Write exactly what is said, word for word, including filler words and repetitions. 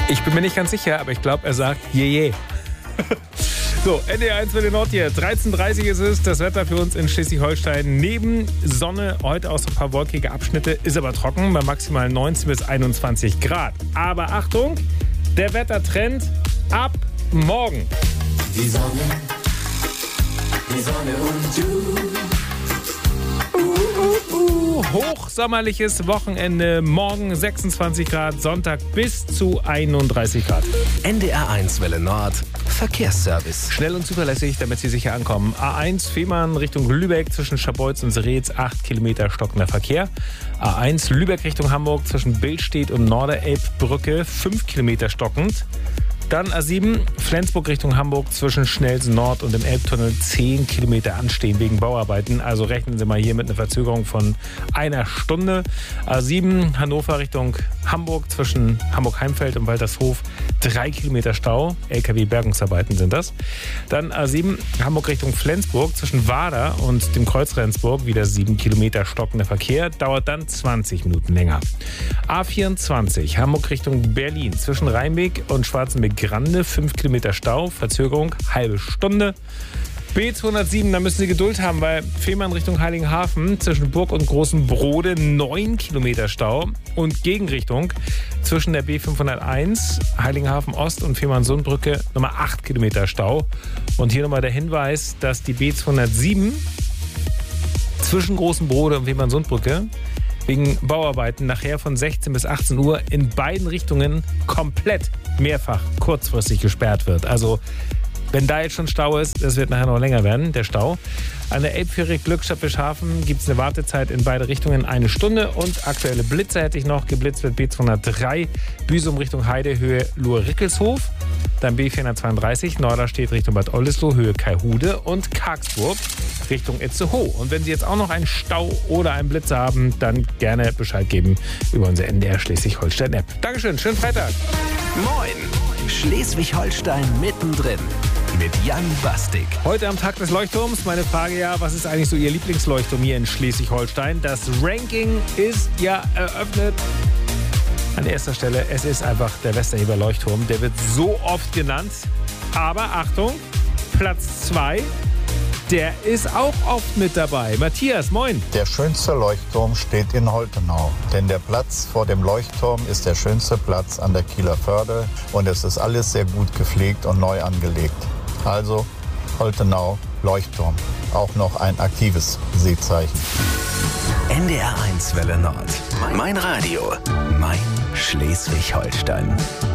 Ich bin mir nicht ganz sicher, aber ich glaube, er sagt jeje. So, N D R eins Welle Nord hier. dreizehn Uhr dreißig ist es. Das Wetter für uns in Schleswig-Holstein. Neben Sonne, heute auch so ein paar wolkige Abschnitte, ist aber trocken bei maximal neunzehn bis einundzwanzig Grad. Aber Achtung, der Wettertrend ab morgen. Die Sonne, die Sonne und du. Hochsommerliches Wochenende, morgen sechsundzwanzig Grad, Sonntag bis zu einunddreißig Grad. N D R eins Welle Nord, Verkehrsservice. Schnell und zuverlässig, damit Sie sicher ankommen. A eins Fehmarn Richtung Lübeck zwischen Scharbeutz und Seretz, acht Kilometer stockender Verkehr. A eins Lübeck Richtung Hamburg zwischen Billstedt und Norderelbbrücke, fünf Kilometer stockend. Dann A sieben, Flensburg Richtung Hamburg zwischen Schnelsen Nord und dem Elbtunnel zehn Kilometer anstehen wegen Bauarbeiten. Also rechnen Sie mal hier mit einer Verzögerung von einer Stunde. A sieben, Hannover Richtung Hamburg zwischen Hamburg-Heimfeld und Waltershof drei Kilometer Stau. L K W-Bergungsarbeiten sind das. Dann A sieben, Hamburg Richtung Flensburg zwischen Wader und dem Kreuz Rendsburg wieder sieben Kilometer stockender Verkehr. Dauert dann zwanzig Minuten länger. A vierundzwanzig, Hamburg Richtung Berlin zwischen Rheinbeek und Schwarzenbeck-Grande, fünf Kilometer Stau, Verzögerung, halbe Stunde. B zweihundertsieben, da müssen Sie Geduld haben, weil Fehmarn Richtung Heiligenhafen zwischen Burg und Großen Brode neun Kilometer Stau und Gegenrichtung zwischen der B fünfhunderteins, Heiligenhafen Ost und Fehmarn-Sundbrücke nochmal acht Kilometer Stau. Und hier nochmal der Hinweis, dass die B zweihundertsieben zwischen Großen Brode und Fehmarn-Sundbrücke wegen Bauarbeiten nachher von sechzehn bis achtzehn Uhr in beiden Richtungen komplett mehrfach kurzfristig gesperrt wird. Also wenn da jetzt schon Stau ist, das wird nachher noch länger werden, der Stau. An der Elbfähre Glückstadt-Bischhafen gibt es eine Wartezeit in beide Richtungen eine Stunde. Und aktuelle Blitze hätte ich noch. Geblitzt wird B zweihundertdrei, Büsum Richtung Heide, Höhe Luhr-Rickelshof. Dann B vierhundertzweiunddreißig, Norderstedt Richtung Bad Oldesloe, Höhe Kaihude. Und Kargsburg Richtung Itzehoe. Und wenn Sie jetzt auch noch einen Stau oder einen Blitz haben, dann gerne Bescheid geben über unsere N D R Schleswig-Holstein-App. Dankeschön, schönen Freitag. Moin, Schleswig-Holstein mittendrin. Mit Jan Bastik. Heute am Tag des Leuchtturms. Meine Frage ja, was ist eigentlich so Ihr Lieblingsleuchtturm hier in Schleswig-Holstein? Das Ranking ist ja eröffnet. An erster Stelle, es ist einfach der Westerheber Leuchtturm. Der wird so oft genannt. Aber Achtung, Platz zwei, der ist auch oft mit dabei. Matthias, moin. Der schönste Leuchtturm steht in Holtenau. Denn der Platz vor dem Leuchtturm ist der schönste Platz an der Kieler Förde. Und es ist alles sehr gut gepflegt und neu angelegt. Also Holtenau Leuchtturm. Auch noch ein aktives Seezeichen. N D R eins Welle Nord. Mein Radio. Mein Schleswig-Holstein.